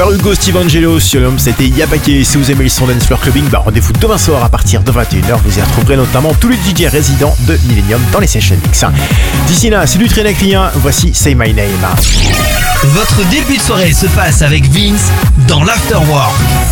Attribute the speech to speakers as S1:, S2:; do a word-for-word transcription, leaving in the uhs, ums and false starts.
S1: Victor Hugo, Steve Angelo sur l'homme, c'était Yapake. Si vous aimez le son Dance Floor Clubbing, bah rendez-vous demain soir à partir de vingt et une heures. Vous y retrouverez notamment tous les D J résidents de Millennium dans les Session Mix. D'ici là, c'est du Trénaclien. Voici Say My Name.
S2: Votre début de soirée se passe avec Vince dans l'Afterwork.